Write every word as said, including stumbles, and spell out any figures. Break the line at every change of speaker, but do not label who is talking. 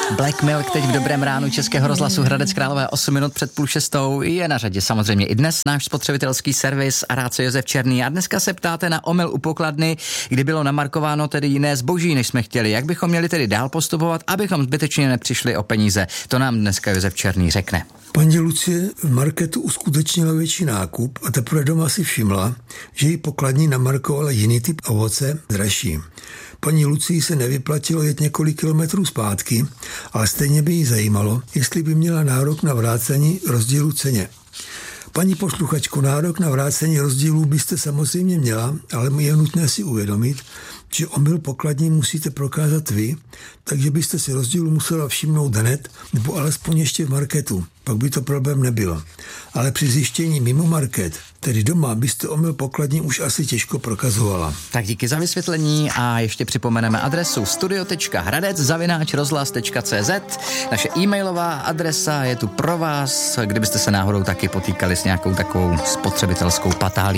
Black Milk teď v dobrém ránu Českého rozhlasu Hradec Králové osm minut před půl šestou. Je na řadě samozřejmě i dnes náš spotřebitelský servis a rádce Josef Černý. A dneska se ptáte na omyl u pokladny, kdy bylo namarkováno tedy jiné zboží, než jsme chtěli. Jak bychom měli tedy dál postupovat, abychom zbytečně nepřišli o peníze. To nám dneska Josef Černý řekne.
Paní Lucie v marketu uskutečnila větší nákup a teprve doma si všimla, že jí pokladní namarkovala jiný typ ovoce dražší. Paní Lucii se nevyplatilo jet několik kilometrů zpátky, ale stejně by jí zajímalo, jestli by měla nárok na vrácení rozdílu ceně. Paní posluchačko, nárok na vrácení rozdílů byste samozřejmě měla, ale je nutné si uvědomit, že omyl pokladní musíte prokázat vy, takže byste si rozdílu musela všimnout hned, nebo alespoň ještě v marketu. Pak by to problém nebyl. Ale při zjištění mimo market, tedy doma, byste omyl pokladní už asi těžko prokazovala.
Tak díky za vysvětlení a ještě připomeneme adresu studio tečka hradec zavináč rozhlas tečka cé zet. Naše e-mailová adresa je tu pro vás, kdybyste se náhodou taky potýkali s nějakou takovou spotřebitelskou patálí.